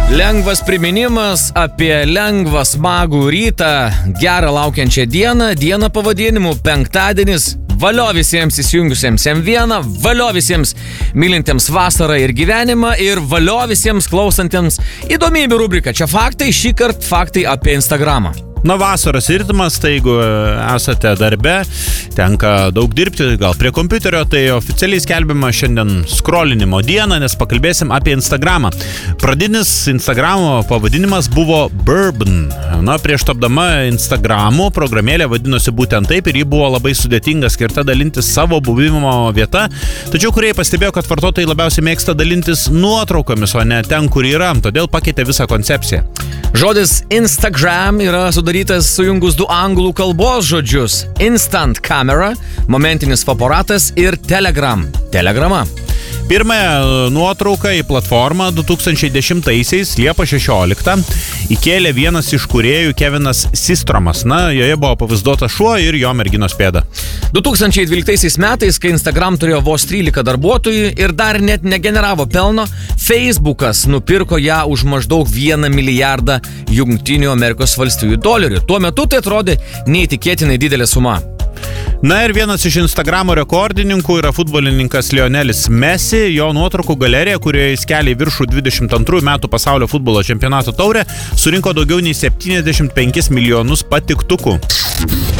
Lengvas priminimas apie lengvą smagų rytą, gerą laukiančią dieną pavadinimu penktadienis. Valio visiems įsijungusiems M1, valio visiems mylintiems vasarą ir gyvenimą ir valio visiems klausantiems įdomybių rubriką. Čia faktai, šįkart faktai apie Instagramą. Na, vasaros ritmas, tai jeigu esate darbe, tenka daug dirbti, gal prie kompiuterio, tai oficialiai skelbiama šiandien skrolinimo dieną, nes pakalbėsim apie Instagramą. Pradinis Instagramo pavadinimas buvo Bourbon. Na, prieš tapdama Instagramu programėlė vadinosi būtent taip ir ji buvo labai sudėtinga, skirta dalintis savo buvimo vieta, tačiau kūrėjai pastebėjo, kad vartotojai labiausiai mėgsta dalintis nuotraukomis, o ne ten, kur yra, todėl pakeitė visą koncepciją. Žodis Instagram yra sudarytas sujungus du anglų kalbos žodžius – instant camera, momentinis fotoaparatas ir telegrama. Pirmąją nuotrauką į platformą 2010-aisiais, Liepos 16, įkėlė vienas iš kūrėjų Kevinas Systromas. Na, joje buvo pavaizduotas šuo ir jo merginos pėda. 2012 metais, kai Instagram turėjo vos 13 darbuotojų ir dar net negeneravo pelno, Facebookas nupirko ją už maždaug $1 milijardą Jungtinių Amerikos valstijų dolerių. Tuo metu tai atrodė neįtikėtinai didelė suma. Na ir vienas iš Instagramo rekordininkų yra futbolininkas Lionelis Messi. Jo nuotraukų galerija, kurioje jis kelia į viršų 22 metų pasaulio futbolo čempionato taurę, surinko daugiau nei 75 milijonus patiktukų.